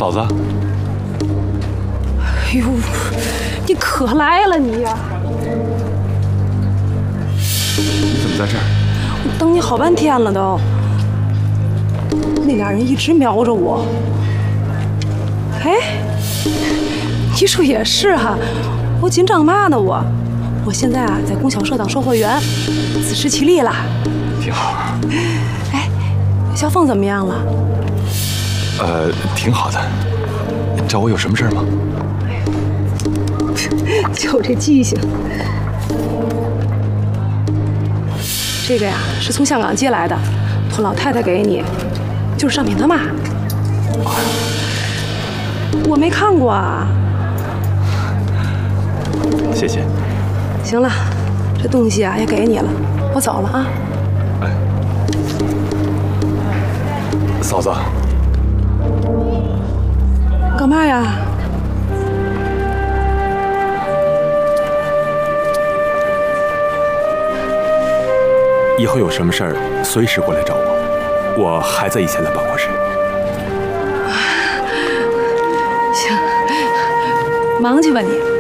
嫂子。 哎呦，你可来了你呀！ 你怎么在这儿？ 我等你好半天了都。那俩人一直瞄着我。哎，你说也是哈，我紧张嘛呢我？我现在啊在供销社当售货员，自食其力了。 挺好。 哎，小凤怎么样了？ 挺好的。找我有什么事吗？ 就这记性。这个呀是从香港寄来的，托老太太给你，就是上面他妈。我没看过啊。 谢谢。 行了，这东西啊也给你了，我走了啊。 哎，嫂子， 干嘛呀？ 以后有什么事儿，随时过来找我，我还在以前的办公室。 行，忙去吧你。